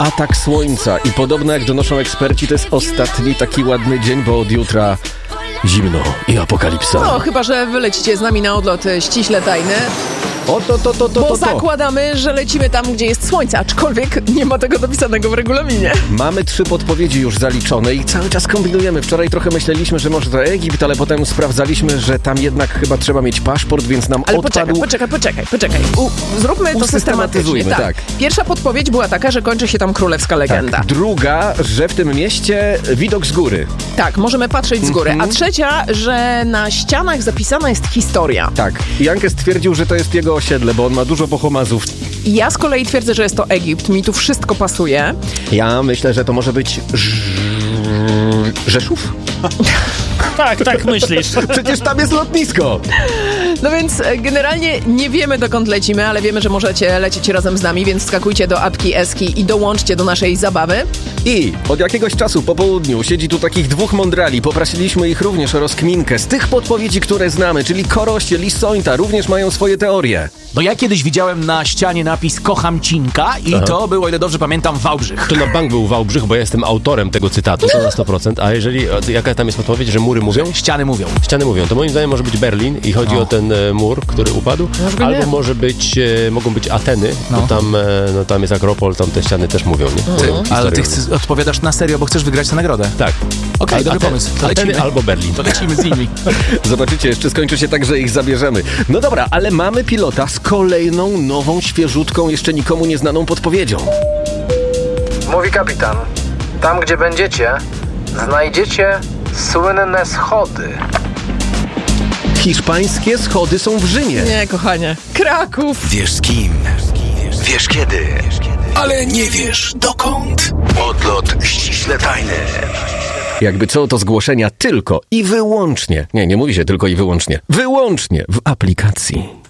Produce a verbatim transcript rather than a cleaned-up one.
atak słońca i podobno jak donoszą eksperci, to jest ostatni taki ładny dzień, bo od jutra zimno i apokalipsa. No, chyba że wy lecicie z nami na odlot ściśle tajny. O, to, to, to, to, Bo to, to. zakładamy, że lecimy tam, gdzie jest słońce, aczkolwiek nie ma tego dopisanego w regulaminie. Mamy trzy podpowiedzi już zaliczone i cały czas kombinujemy. Wczoraj trochę myśleliśmy, że może to Egipt, ale potem sprawdzaliśmy, że tam jednak chyba trzeba mieć paszport, więc nam Ale odpadł... poczekaj, poczekaj, poczekaj, poczekaj. U, zróbmy to systematycznie. Tak. tak. Pierwsza podpowiedź była taka, że kończy się tam królewska legenda. Tak. Druga, że w tym mieście widok z góry. Tak, możemy patrzeć z góry. Mhm. A trzecia, że na ścianach zapisana jest historia. Tak. Jankę stwierdził, że to jest jego osiedle, bo on ma dużo pochomazów. Ja z kolei twierdzę, że jest to Egipt. Mi tu wszystko pasuje. Ja myślę, że to może być Ż... Rzeszów? Tak, tak myślisz. Przecież tam jest lotnisko. No więc e, generalnie nie wiemy, dokąd lecimy, ale wiemy, że możecie lecieć razem z nami, więc skakujcie do apki Eski i dołączcie do naszej zabawy. I od jakiegoś czasu po południu siedzi tu takich dwóch mądrali. Poprosiliśmy ich również o rozkminkę z tych podpowiedzi, które znamy, czyli Koroście, Lisońta, również mają swoje teorie. No ja kiedyś widziałem na ścianie napis Kocham Cinka i Aha. to było, o ile dobrze pamiętam, Wałbrzych. To na bank był Wałbrzych, bo ja jestem autorem tego cytatu, to na sto procent. A jeżeli, jaka tam jest podpowiedź, że mury mówią? Ściany mówią. Ściany mówią. To moim zdaniem może być Berlin i chodzi No. o ten e, mur, który upadł. Może Albo nie. może być, e, mogą być Ateny, No. bo tam, e, no, tam jest Akropol, tam te ściany też mówią, nie? Ty, Historią. ale ty chcesz, odpowiadasz na serio, bo chcesz wygrać tę nagrodę. Tak. Okej, A- dobry Aten- pomysł. To Ateny lecimy. albo Berlin. To lecimy z nimi. Zobaczycie, jeszcze skończy się tak, że ich zabierzemy. No dobra, ale mamy pilota z kolejną, nową, świeżutką, jeszcze nikomu nieznaną podpowiedzią. Mówi kapitan. Tam, gdzie będziecie, znajdziecie słynne schody. Hiszpańskie schody są w Rzymie. Nie, kochanie. Kraków. Wiesz z kim? Wiesz kiedy? Ale nie wiesz dokąd. Odlot ściśle tajny. Jakby co, to zgłoszenia tylko i wyłącznie, nie, nie mówi się tylko i wyłącznie, wyłącznie w aplikacji.